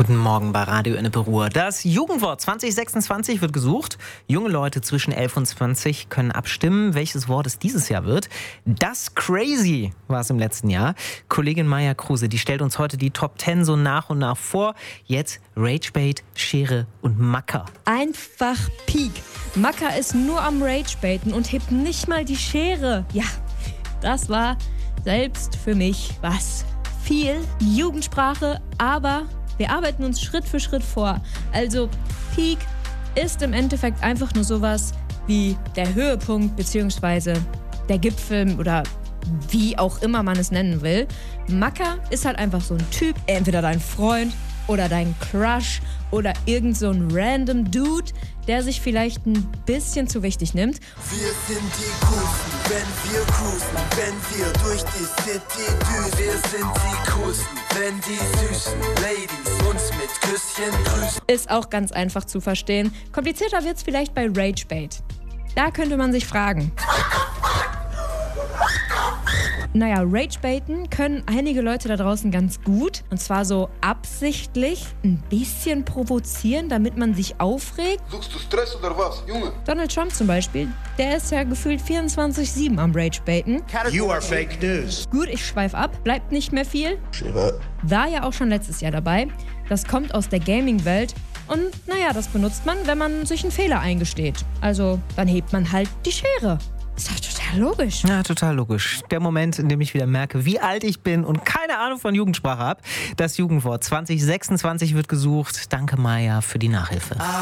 Guten Morgen bei Radio Ennepe-Ruhr. Das Jugendwort 2026 wird gesucht. Junge Leute zwischen 11 und 20 können abstimmen, welches Wort es dieses Jahr wird. Das Crazy war es im letzten Jahr. Kollegin Maya Kruse, die stellt uns heute die Top 10 so nach und nach vor. Jetzt Ragebait, Schere und Macker. Einfach Peak. Macker ist nur am Ragebaiten und hebt nicht mal die Schere. Ja, das war selbst für mich was. Viel Jugendsprache, aber wir arbeiten uns Schritt für Schritt vor. Also Peak ist im Endeffekt einfach nur sowas wie der Höhepunkt bzw. der Gipfel oder wie auch immer man es nennen will. Macker ist halt einfach so ein Typ, entweder dein Freund oder dein Crush oder irgend so ein random Dude, der sich vielleicht ein bisschen zu wichtig nimmt. Wir sind die Coolsten, wenn wir cruisen, wenn wir durch die City düsen. Wir sind die Coolsten, wenn die süßen Ladies uns mit Küsschen grüßen. Ist auch ganz einfach zu verstehen. Komplizierter wird's vielleicht bei Ragebait. Da könnte man sich fragen. Naja, Ragebaiten können einige Leute da draußen ganz gut. Und zwar so absichtlich ein bisschen provozieren, damit man sich aufregt. Suchst du Stress oder was, Junge? Donald Trump zum Beispiel, der ist ja gefühlt 24/7 am Ragebaiten. You are fake news. Gut, ich schweife ab, bleibt nicht mehr viel. War ja auch schon letztes Jahr dabei. Das kommt aus der Gaming-Welt. Und naja, das benutzt man, wenn man sich einen Fehler eingesteht. Also, dann hebt man halt die Schere. Ist doch total logisch. Ja, total logisch. Der Moment, in dem ich wieder merke, wie alt ich bin und keine Ahnung von Jugendsprache habe. Das Jugendwort 2026 wird gesucht. Danke, Maya, für die Nachhilfe.